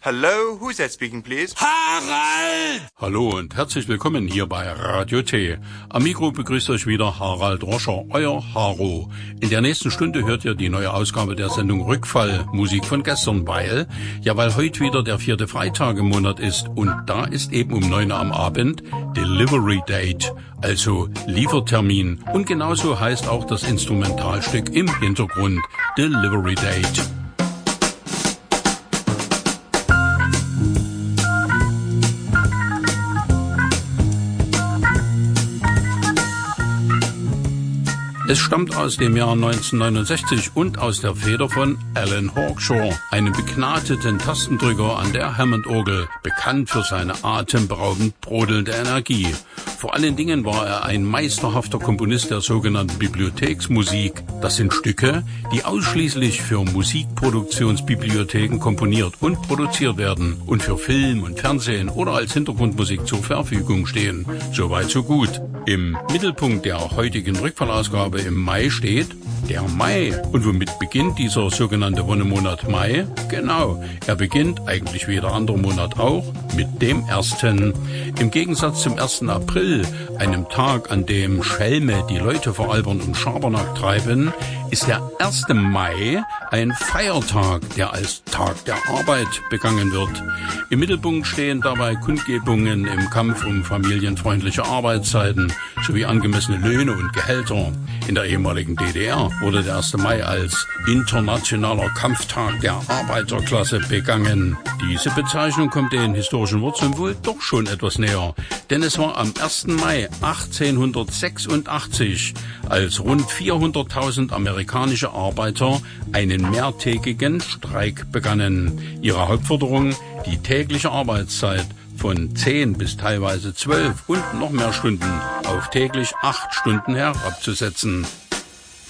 Hello, who's that speaking, please? Harald! Hallo und herzlich willkommen hier bei Radio T. Am Mikro begrüßt euch wieder Harald Roscher, euer Haro. In der nächsten Stunde hört ihr die neue Ausgabe der Sendung Rückfall, Musik von gestern, weil heute wieder der 4. Freitag im Monat ist und da ist eben um 9 Uhr am Abend Delivery Date, also Liefertermin. Und genauso heißt auch das Instrumentalstück im Hintergrund Delivery Date. Es stammt aus dem Jahr 1969 und aus der Feder von Alan Hawkshaw, einem begnadeten Tastendrücker an der Hammond-Orgel, bekannt für seine atemberaubend brodelnde Energie. Vor allen Dingen war er ein meisterhafter Komponist der sogenannten Bibliotheksmusik. Das sind Stücke, die ausschließlich für Musikproduktionsbibliotheken komponiert und produziert werden und für Film und Fernsehen oder als Hintergrundmusik zur Verfügung stehen. Soweit so gut. Im Mittelpunkt der heutigen Rückfallausgabe im Mai steht der Mai. Und womit beginnt dieser sogenannte Wonnemonat Mai? Genau, er beginnt, eigentlich wie jeder andere Monat auch, mit dem 1. Im Gegensatz zum 1. April, einem Tag, an dem Schelme die Leute veralbern und Schabernack treiben, ist der 1. Mai ein Feiertag, der als Tag der Arbeit begangen wird. Im Mittelpunkt stehen dabei Kundgebungen im Kampf um familienfreundliche Arbeitszeiten sowie angemessene Löhne und Gehälter. In der ehemaligen DDR wurde der 1. Mai als internationaler Kampftag der Arbeiterklasse begangen. Diese Bezeichnung kommt den historischen Wurzeln wohl doch schon etwas näher, denn es war am 1. Mai 1886, als rund 400.000 amerikanische Arbeiter einen mehrtägigen Streik begannen. Ihre Hauptforderung, die tägliche Arbeitszeit von 10 bis teilweise 12 und noch mehr Stunden auf täglich 8 Stunden herabzusetzen.